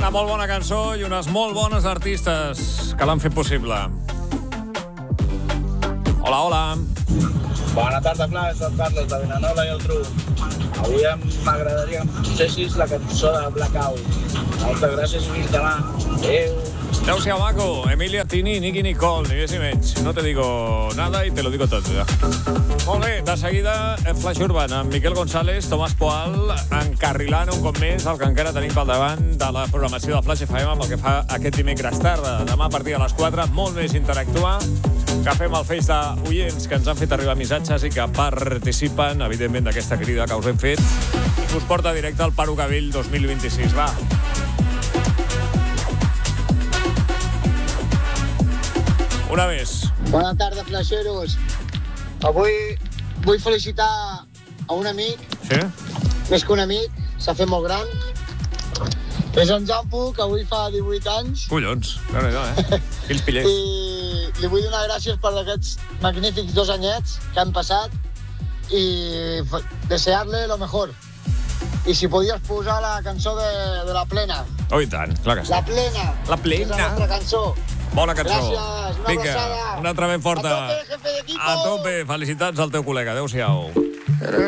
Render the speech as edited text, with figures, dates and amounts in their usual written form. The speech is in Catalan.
Una molt bona cançó i unes molt bones artistes que l'han fet possible. Hola, hola. Bona tarda, Flaix, soc Carlos de Vilanova i el Tru. Avui m'agradaria que em posessis la cançó de Blackout. Moltes gràcies i fins demà. Adéu. Adéu-siau, maco. Emilia, Tini, Nicky, Nicole, ni més ni menys. No te digo nada y te lo digo todo, ja. Molt bé, de seguida, Flaix Urban, amb Miquel González, Tomàs Poal, encarrilant un cop més el que encara tenim pel davant de la programació de Flaix FM amb el que fa aquest dimecres tarda. Demà a partir de les 4, molt més interactuar, que fem el Face d'oients que ens han fet arribar missatges i que participen, evidentment, d'aquesta crida que us hem fet i que us porta directe al Paro Gavell 2026. Va. Una més. Bona tarda, flaixeros. Avui vull felicitar a un amic, Sí? més que un amic, s'ha fet molt gran. És en Jampo, que avui fa 18 anys. Collons, no, Quins pillers. I li vull donar gràcies per aquests magnífics 2 anyets que han passat i desear-le lo mejor. I si podies posar la cançó de La Plena. Oh, i tant, clar que sí. La Plena. La Plena. És la nostra cançó. Bona cançó. Gràcies, una abraçada. Una altra ben forta. A tope, jefe d'equipo. A tope, felicitats al teu col·lega. Adéu-siau.